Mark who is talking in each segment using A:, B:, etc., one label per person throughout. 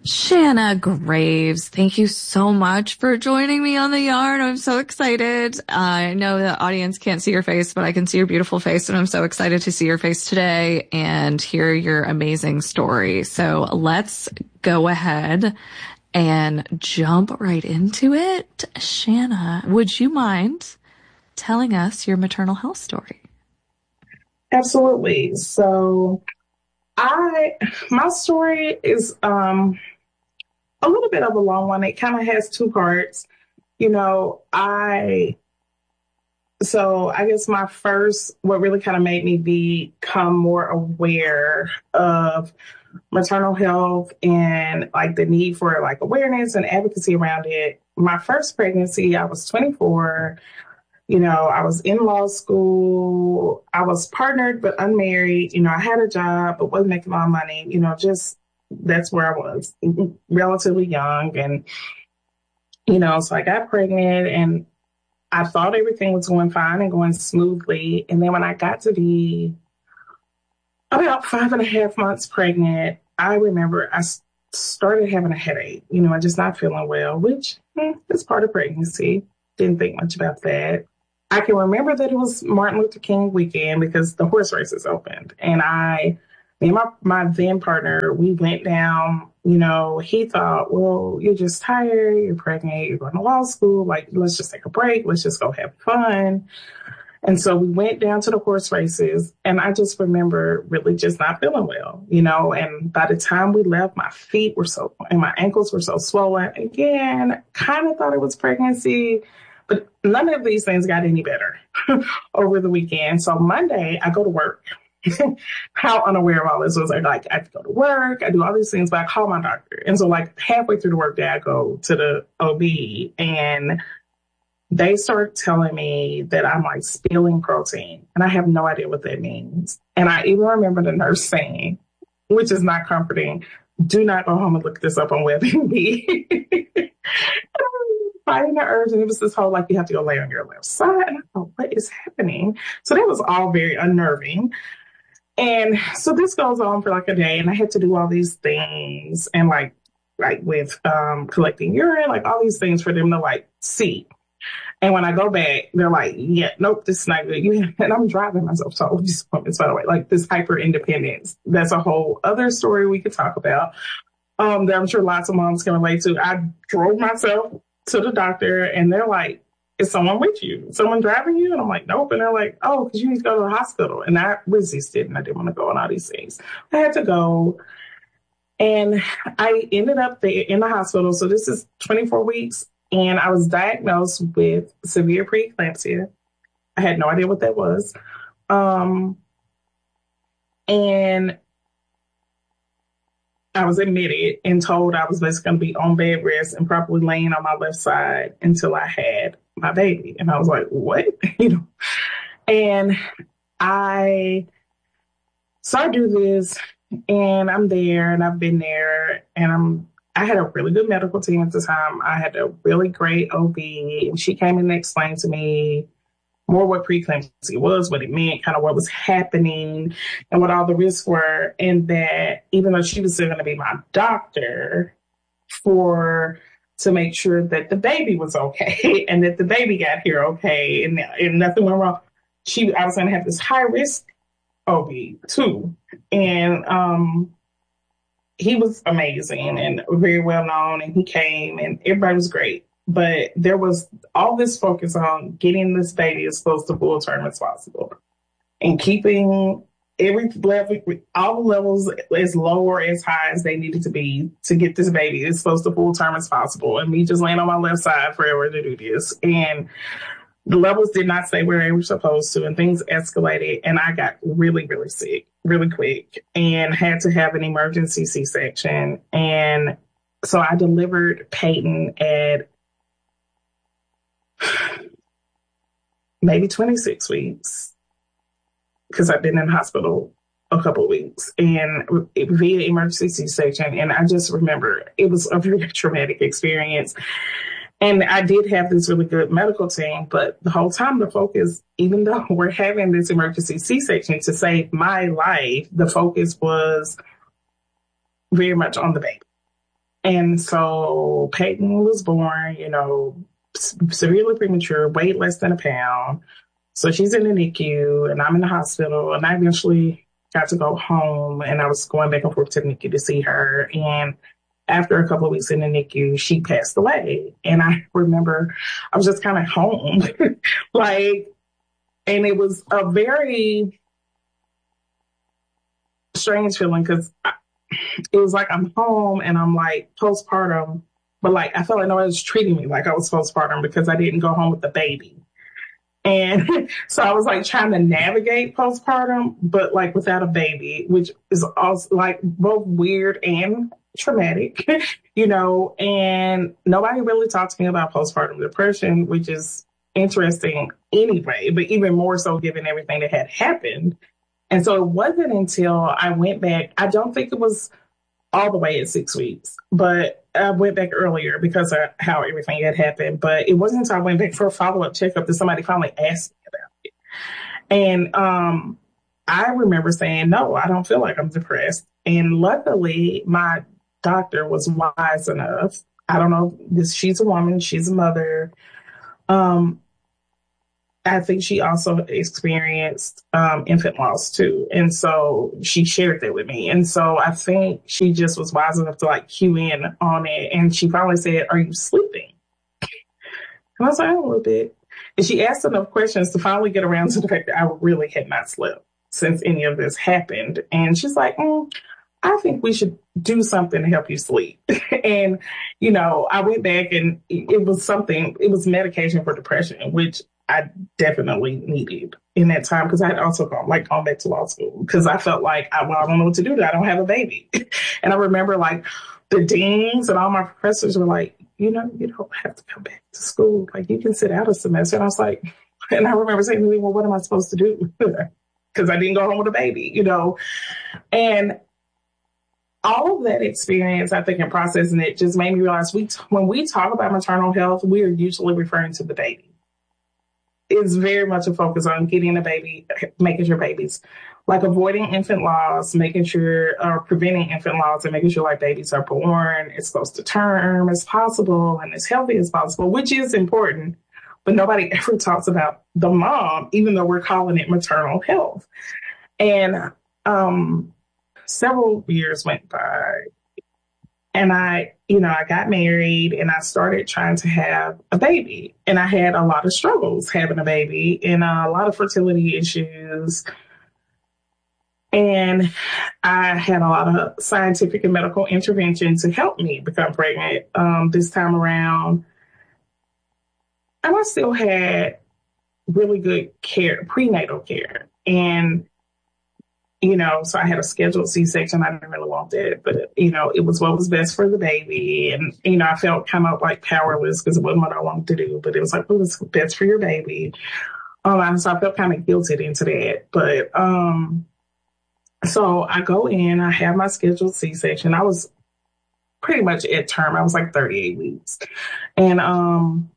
A: Shanna Graves, thank you so much for joining me on the yarn. I'm so excited. I know the audience can't see your face, but I can see your beautiful face, and I'm so excited to see your face today and hear your amazing story. So let's go ahead and jump right into it. Shanna, would you mind telling us your maternal health story?
B: Absolutely. So my story is a little bit of a long one. It kind of has two parts. You know, I guess what really kind of made me become more aware of maternal health and like the need for like awareness and advocacy around it. My first pregnancy, I was 24. You know, I was in law school. I was partnered but unmarried. You know, I had a job but wasn't making a lot of money. You know, just that's where I was, relatively young. And, you know, so I got pregnant and I thought everything was going fine and going smoothly. And then when I got to be about 5.5 months pregnant, I remember started having a headache. You know, I just not feeling well, which is part of pregnancy. Didn't think much about that. I can remember that it was Martin Luther King weekend because the horse races opened. And me and my then partner, we went down. You know, he thought, well, you're just tired, you're pregnant, you're going to law school. Like, let's just take a break. Let's just go have fun. And so we went down to the horse races, and I just remember really just not feeling well, you know, and by the time we left, my feet were and my ankles were so swollen. Again, kind of thought it was pregnancy, but none of these things got any better over the weekend. So Monday, I go to work. How unaware of all this was. Like, I have to go to work, I do all these things, but I call my doctor. And so like halfway through the workday, I go to the OB, and they start telling me that I'm like spilling protein, and I have no idea what that means. And I even remember the nurse saying, which is not comforting, do not go home and look this up on WebMD. Fighting the urge, and it was this whole like you have to go lay on your left side. And I thought, what is happening? So that was all very unnerving. And so this goes on for like a day, and I had to do all these things, and like with collecting urine, like all these things for them to like see. And when I go back, they're like, yeah, nope, this is not good. And I'm driving myself to all these appointments, by the way, like this hyper independence. That's a whole other story we could talk about that I'm sure lots of moms can relate to. I drove myself to the doctor, and they're like, is someone with you? Someone driving you? And I'm like, nope. And they're like, oh, because you need to go to the hospital. And I resisted, and I didn't want to go on all these things. I had to go. And I ended up there in the hospital. So this is 24 weeks. And I was diagnosed with severe preeclampsia. I had no idea what that was. And I was admitted and told I was just going to be on bed rest and probably laying on my left side until I had my baby. And I was like, what? You know? And so I do this, and I'm there, and I've been there, and I had a really good medical team at the time. I had a really great OB, and she came in and explained to me more what preeclampsia was, what it meant, kind of what was happening, and what all the risks were. And that even though she was still going to be my doctor to make sure that the baby was okay and that the baby got here okay and nothing went wrong, I was going to have this high risk OB too. And he was amazing and very well known, and he came, and everybody was great. But there was all this focus on getting this baby as close to full term as possible and keeping all the levels as low or as high as they needed to be to get this baby as close to full term as possible. And me just laying on my left side forever to do this. And the levels did not stay where they were supposed to, and things escalated, and I got really, really sick really quick and had to have an emergency C-section. And so I delivered Peyton at maybe 26 weeks because I've been in the hospital a couple of weeks, and via emergency C-section. And I just remember it was a very traumatic experience. And I did have this really good medical team, but the whole time the focus, even though we're having this emergency C-section to save my life, the focus was very much on the baby. And so Peyton was born, severely premature, weighed less than a pound. So she's in the NICU and I'm in the hospital, and I eventually got to go home, and I was going back and forth to the NICU to see her. And after a couple of weeks in the NICU, she passed away. And I remember I was just kind of home, like, and it was a very strange feeling because it was like I'm home and I'm like postpartum, but like I felt like nobody was treating me like I was postpartum because I didn't go home with the baby. And so I was like trying to navigate postpartum, but like without a baby, which is also like both weird and traumatic, and nobody really talked to me about postpartum depression, which is interesting anyway, but even more so given everything that had happened. And so it wasn't until I went back, I don't think it was all the way at 6 weeks, but I went back earlier because of how everything had happened. But it wasn't until I went back for a follow-up checkup that somebody finally asked me about it. And I remember saying, no, I don't feel like I'm depressed. And luckily, my doctor was wise enough. I don't know, she's a woman, she's a mother. I think she also experienced infant loss too. And so she shared that with me. And so I think she just was wise enough to like cue in on it. And she finally said, are you sleeping? And I was like, a little bit. And she asked enough questions to finally get around to the fact that I really had not slept since any of this happened. And she's like, I think we should do something to help you sleep. And, I went back and it was medication for depression, which I definitely needed in that time because I had also gone back to law school because I felt like, I don't know what to do. I don't have a baby. And I remember like the deans and all my professors were like, you don't have to come back to school. Like you can sit out a semester. And I was like, and I remember saying to me, well, what am I supposed to do? Because I didn't go home with a baby, and all of that experience, I think, in processing it just made me realize when we talk about maternal health, we are usually referring to the baby. It's very much a focus on getting a baby, making sure babies, like avoiding infant loss, preventing infant loss and making sure like babies are born as close to term as possible and as healthy as possible, which is important. But nobody ever talks about the mom, even though we're calling it maternal health. And several years went by and I got married and I started trying to have a baby, and I had a lot of struggles having a baby and a lot of fertility issues. And I had a lot of scientific and medical intervention to help me become pregnant this time around. And I still had really good care, prenatal care. And so I had a scheduled C-section. I didn't really want that, but it was what was best for the baby. And, I felt kind of like powerless because it wasn't what I wanted to do, but it was like, what was best for your baby? So I felt kind of guilted into that. But, so I go in, I have my scheduled C-section. I was pretty much at term. I was like 38 weeks. And,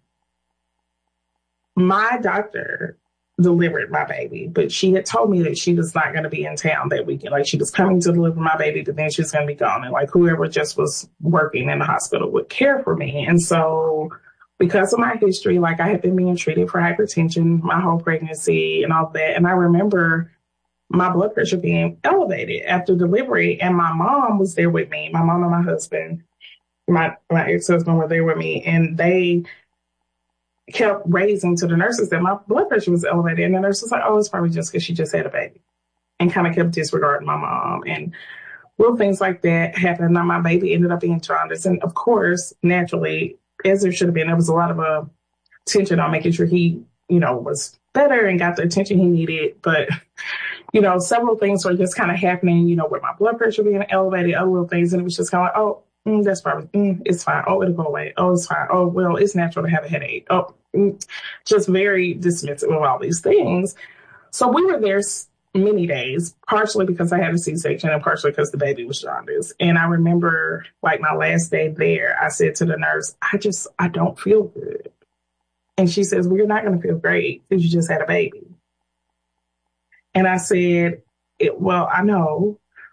B: my doctor delivered my baby, but she had told me that she was not going to be in town that weekend. Like she was coming to deliver my baby, but then she was going to be gone. And like whoever just was working in the hospital would care for me. And so because of my history, like I had been being treated for hypertension my whole pregnancy and all that. And I remember my blood pressure being elevated after delivery. And my mom was there with me. My mom and my husband, my ex-husband were there with me, and they kept raising to the nurses that my blood pressure was elevated. And the nurse was like, oh, it's probably just because she just had a baby, and kind of kept disregarding my mom. And little things like that happened. Now my baby ended up being jaundice. And of course, naturally, as there should have been, there was a lot of attention on making sure he, was better and got the attention he needed. But, several things were just kind of happening, with my blood pressure being elevated, other little things. And it was just kind of like, oh, that's probably, it's fine. Oh, it'll go away. Oh, it's fine. Oh, well, it's natural to have a headache. Oh, just very dismissive of all these things. So we were there many days, partially because I had a C-section and partially because the baby was jaundiced. And I remember like my last day there, I said to the nurse, I don't feel good. And she says, well, you're not going to feel great because you just had a baby. And I said, well, I know,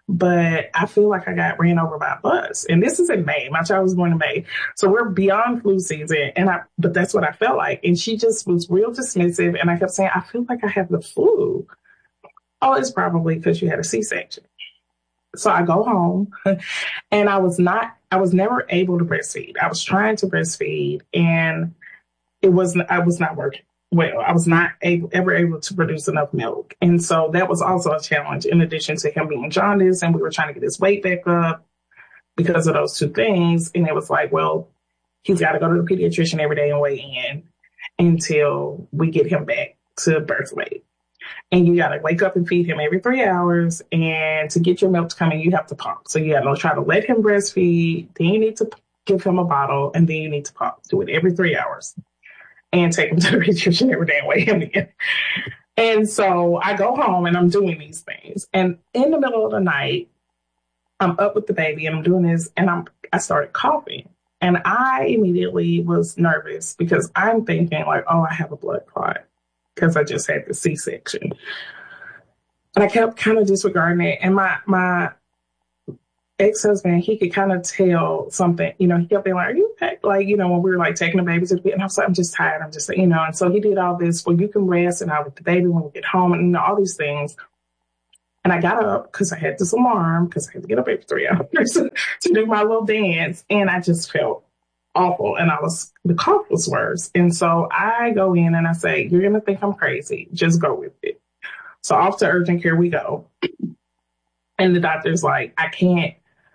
B: but I feel like I got ran over by a bus. And this is in May. My child was born in May. So we're beyond flu season. But that's what I felt like. And she just was real dismissive. And I kept saying, I feel like I have the flu. Oh, it's probably because you had a C-section. So I go home and I was never able to breastfeed. I was trying to breastfeed and I was not working well. I was not ever able to produce enough milk. And so that was also a challenge in addition to him being jaundiced, and we were trying to get his weight back up because of those two things. And it was like, well, he's got to go to the pediatrician every day and weigh in until we get him back to birth weight. And you got to wake up and feed him every 3 hours. And to get your milk to come in, you have to pump. So you got to try to let him breastfeed. Then you need to give him a bottle, and then you need to pump. Do it every 3 hours. And take him to the pediatrician every day and weigh him in. And so I go home and I'm doing these things. And in the middle of the night, I'm up with the baby and I'm doing this, and I started coughing. And I immediately was nervous because I'm thinking like, oh, I have a blood clot because I just had the C-section. And I kept kind of disregarding it. And my ex-husband, he could kind of tell something, he kept being like, are you okay? Like, when we were like taking the baby to the bed, and I was like, I'm just tired. I'm just, and so he did all this, well, you can rest and I'll with the baby when we get home, and all these things. And I got up because I had this alarm because I had to get up every 3 hours to do my little dance. And I just felt awful. And the cough was worse. And so I go in and I say, you're going to think I'm crazy. Just go with it. So off to urgent care we go. And the doctor's like, I can't.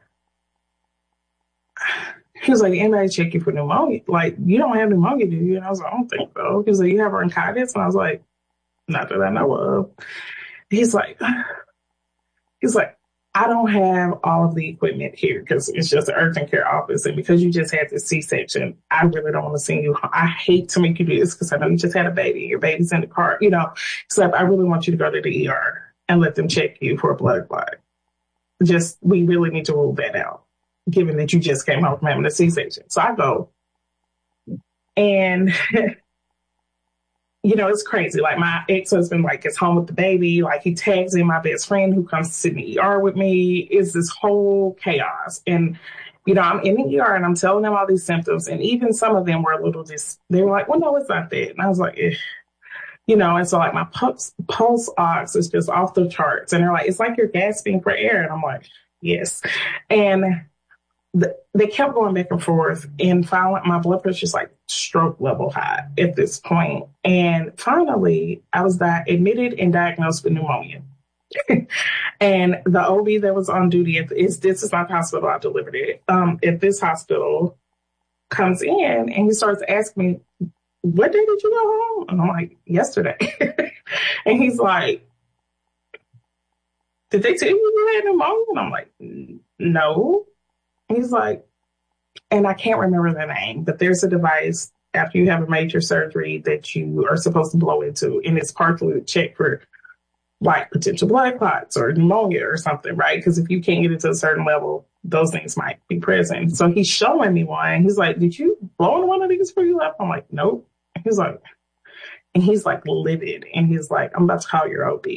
B: He was like, anybody check you for pneumonia? Like, you don't have pneumonia, do you? And I was like, I don't think so. He was like, you have bronchitis? And I was like, not that I know of. He's like, I don't have all of the equipment here because it's just an urgent care office. And because you just had this C-section, I really don't want to send you home. I hate to make you do this because I know you just had a baby. Your baby's in the car, So I really want you to go to the ER and let them check you for a blood clot. We really need to rule that out, given that you just came home from having a C-section. So I go, and it's crazy. Like, my ex-husband, is home with the baby. Like, he tags in my best friend who comes to sit in the ER with me. It's this whole chaos. And, I'm in the ER and I'm telling them all these symptoms. And even some of them were a little they were like, well, no, it's not that. And I was like, and so like my pulse ox is just off the charts. And they're like, it's like you're gasping for air. And I'm like, yes. And they kept going back and forth, and finally my blood pressure is like stroke level high at this point. And finally I was admitted and diagnosed with pneumonia. And the OB that was on duty this is not the hospital I delivered it. At this hospital comes in and he starts asking me, what day did you go home? And I'm like, yesterday. And he's like, did they tell you you had pneumonia? And I'm like, no. He's like, and I can't remember the name, but there's a device after you have a major surgery that you are supposed to blow into, and it's partly to check for like potential blood clots or pneumonia or something, right? Because if you can't get it to a certain level, those things might be present. So he's showing me one. He's like, did you blow in one of these before you left? I'm like, nope. He's like livid. And he's like, I'm about to call your OB.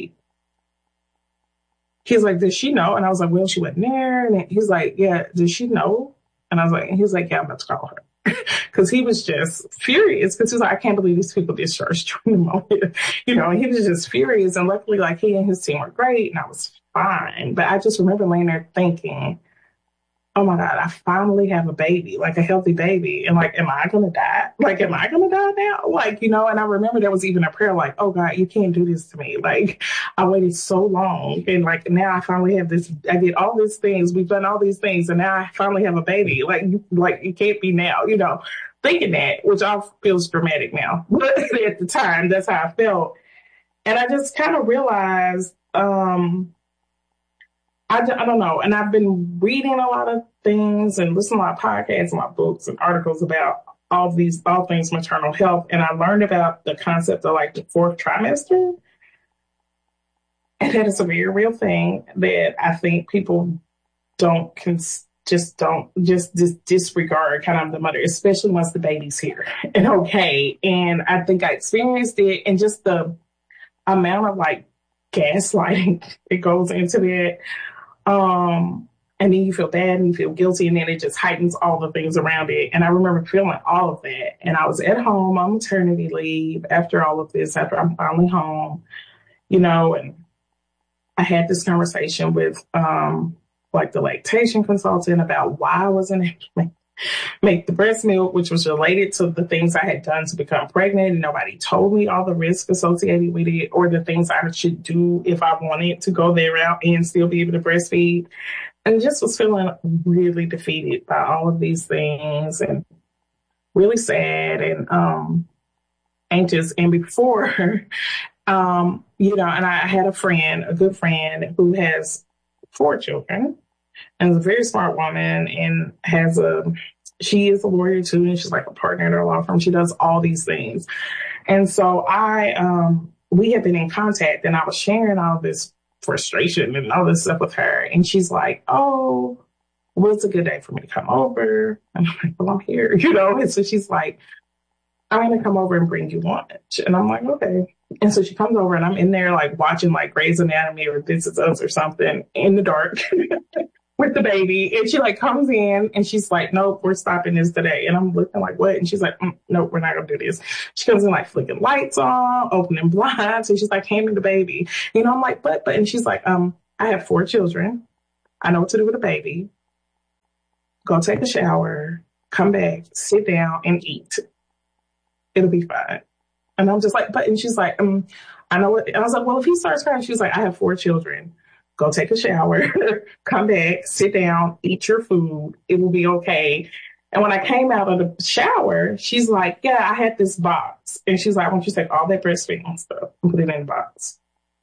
B: He's like, does she know? And I was like, well, she wasn't there. And he's like, yeah, does she know? And I was like, he's like, yeah, I'm about to call her. Because he was just furious. Because he was like, I can't believe these people discharged during pneumonia. And he was just furious. And luckily, like, he and his team were great. And I was fine. But I just remember laying there thinking, oh my God, I finally have a baby, like a healthy baby. And like, am I going to die? Like, am I going to die now? Like, and I remember there was even a prayer like, oh God, you can't do this to me. Like, I waited so long. And like, now I finally have this, I did all these things. We've done all these things. And now I finally have a baby. Like you can't be now, thinking that, which all feels dramatic now. But at the time, that's how I felt. And I just kind of realized, I don't know. And I've been reading a lot of things and listening to a lot of podcasts and my books and articles about all things maternal health. And I learned about the concept of like the fourth trimester. And that is a very real thing that I think people just disregard kind of the mother, especially once the baby's here and okay. And I think I experienced it, and just the amount of like gaslighting that goes into that. And then you feel bad and you feel guilty, and then it just heightens all the things around it. And I remember feeling all of that. And I was at home on maternity leave after all of this, after I'm finally home, and I had this conversation with like the lactation consultant about why I wasn't able to make the breast milk, which was related to the things I had done to become pregnant. And nobody told me all the risks associated with it or the things I should do if I wanted to go their route and still be able to breastfeed. And just was feeling really defeated by all of these things and really sad and anxious. And before, and I had a good friend who has 4 children and is a very smart woman and she is a lawyer too. And she's like a partner at her law firm. She does all these things. And so we had been in contact and I was sharing all this frustration and all this stuff with her. And she's like, oh, well, it's a good day for me to come over. And I'm like, well, I'm here, And so she's like, I'm going to come over and bring you lunch. And I'm like, okay. And so she comes over and I'm in there like watching like Grey's Anatomy or This Is Us or something in the dark with the baby. And she like comes in and she's like, nope, we're stopping this today. And I'm looking like, what? And she's like, nope, we're not going to do this. She comes in like flicking lights on, opening blinds. And she's like, hand me the baby. I'm like, but, and she's like, I have 4 children. I know what to do with a baby. Go take a shower, come back, sit down and eat. It'll be fine. And I'm just like, but, and she's like, I know what, and I was like, well, if he starts crying, she was like, I have 4 children. Go take a shower, come back, sit down, eat your food. It will be okay. And when I came out of the shower, she's like, yeah, I had this box. And she's like, I want you to take all that breastfeeding stuff and put it in the box.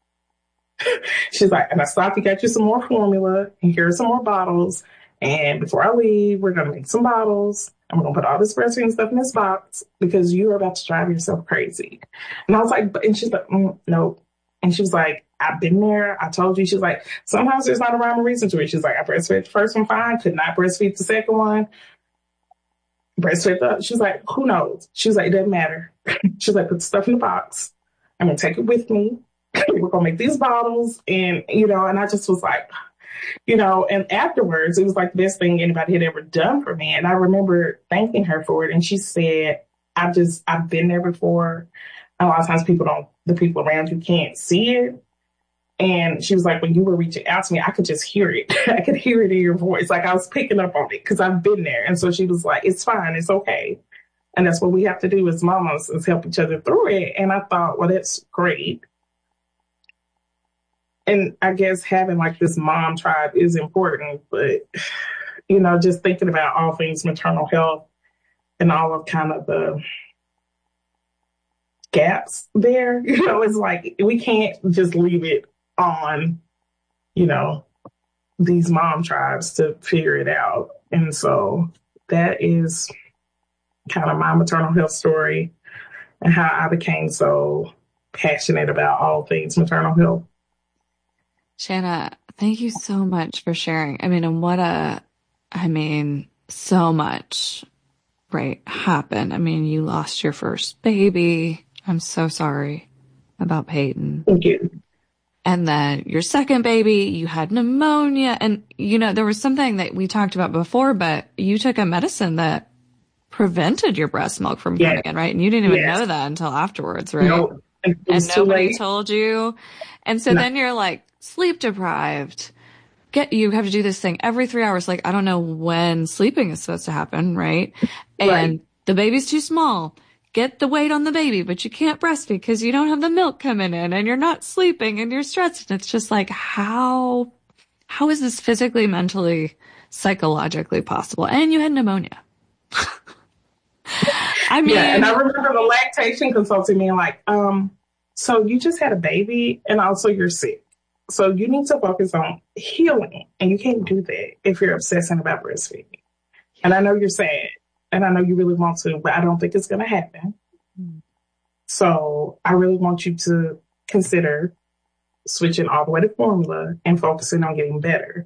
B: She's like, and I stopped to get you some more formula and here are some more bottles. And before I leave, we're going to make some bottles and we're going to put all this breastfeeding stuff in this box because you are about to drive yourself crazy. And I was like, and she's like, no. And she was like, I've been there. I told you. She's like, sometimes there's not a rhyme or reason to it. She's like, I breastfed the first one fine, could not breastfeed the second one. Breastfed the, she's like, who knows? She's like, it doesn't matter. She's like, put the stuff in the box. I'm going to take it with me. We're going to make these bottles. And, and I just was like, and afterwards, it was like the best thing anybody had ever done for me. And I remember thanking her for it. And she said, I've been there before. A lot of times the people around you can't see it. And she was like, when you were reaching out to me, I could just hear it. I could hear it in your voice. Like I was picking up on it because I've been there. And so she was like, it's fine. It's okay. And that's what we have to do as mamas is help each other through it. And I thought, well, that's great. And I guess having like this mom tribe is important, but, just thinking about all things maternal health and all of kind of the gaps there, it's like we can't just leave it on, these mom tribes to figure it out. And so that is kind of my maternal health story and how I became so passionate about all things maternal health.
A: Shanna, thank you so much for sharing. So much, right, happened. You lost your first baby. I'm so sorry about Peyton.
B: Thank you.
A: And then your second baby, you had pneumonia. And, there was something that we talked about before, but you took a medicine that prevented your breast milk from coming in, right? And you didn't even know that until afterwards, right?
B: No,
A: and nobody told you. And so then you're like sleep deprived. You have to do this thing every 3 hours. Like, I don't know when sleeping is supposed to happen, right? And the baby's too small. Get the weight on the baby, but you can't breastfeed because you don't have the milk coming in and you're not sleeping and you're stressed. And it's just like, how is this physically, mentally, psychologically possible? And you had pneumonia.
B: And I remember the lactation consultant being like, so you just had a baby and also you're sick. So you need to focus on healing and you can't do that if you're obsessing about breastfeeding. And I know you're sad. And I know you really want to, but I don't think it's going to happen. So I really want you to consider switching all the way to formula and focusing on getting better.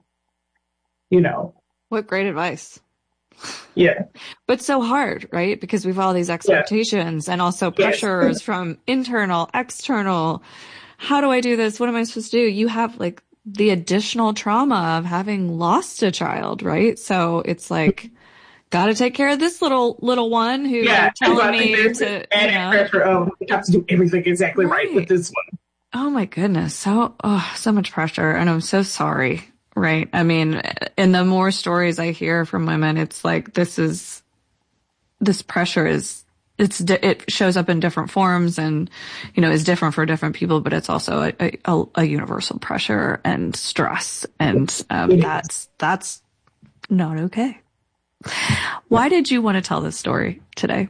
A: What great advice.
B: Yeah.
A: But so hard, right? Because we've all these expectations and also pressures from internal, external. How do I do this? What am I supposed to do? You have like the additional trauma of having lost a child, right? So it's like, got to take care of this little one who
B: Yeah,
A: they're telling
B: I think
A: me
B: there's
A: to,
B: added pressure of we have to do everything exactly right with
A: right.
B: this one.
A: Oh my goodness. So much pressure. And I'm so sorry. Right. I mean, and the more stories I hear from women, it's like, this pressure it shows up in different forms and, is different for different people, but it's also a universal pressure and stress. And, that's not okay. Why did you want to tell this story today?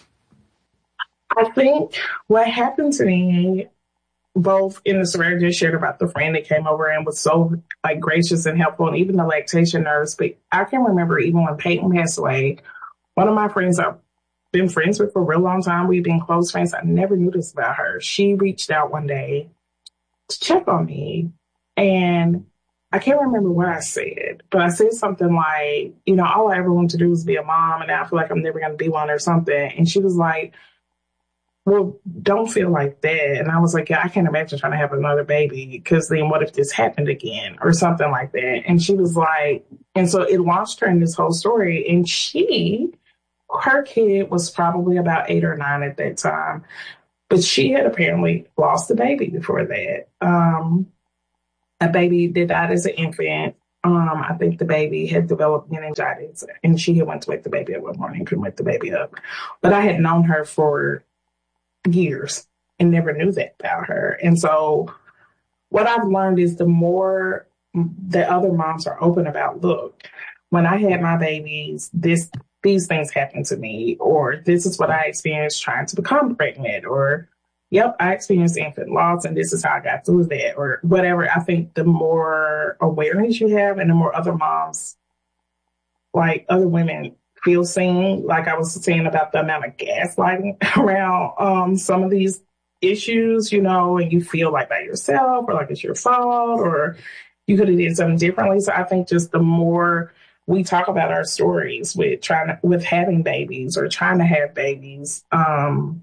B: I think what happened to me, both in the story I just shared about the friend that came over and was so like gracious and helpful, and even the lactation nurse. But I can remember even when Peyton passed away, one of my friends I've been friends with for a real long time, we've been close friends. I never knew this about her. She reached out one day to check on me, and I can't remember what I said, but I said something like, all I ever wanted to do was be a mom, and now I feel like I'm never going to be one or something. And she was like, well, don't feel like that. And I was like, yeah, I can't imagine trying to have another baby because then what if this happened again or something like that? And she was like, and so it launched her in this whole story. And her kid was probably about 8 or 9 at that time, but she had apparently lost a baby before that. A baby that died as an infant. I think the baby had developed meningitis and she had went to wake the baby up one morning, couldn't wake the baby up. But I had known her for years and never knew that about her. And so what I've learned is the more the other moms are open about, look, when I had my babies, these things happened to me, or this is what I experienced trying to become pregnant, or yep, I experienced infant loss and this is how I got through that, or whatever. I think the more awareness you have and the more other moms, like other women, feel seen, like I was saying about the amount of gaslighting around some of these issues, and you feel like by yourself or like it's your fault or you could have did something differently. So I think just the more we talk about our stories with having babies or trying to have babies, the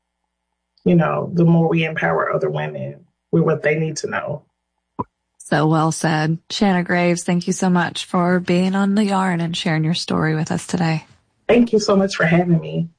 B: more we empower other women with what they need to know.
A: So well said. Shanna Graves, thank you so much for being on The Yarn and sharing your story with us today.
B: Thank you so much for having me.